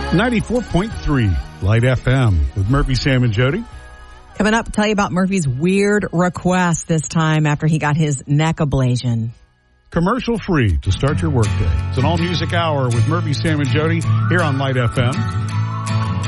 94.3 Light FM with Murphy, Sam, and Jody. Coming up, tell you about Murphy's weird request this time after he got his neck ablation. Commercial free to start your workday. It's an all-music hour with Murphy, Sam, and Jody here on Light FM.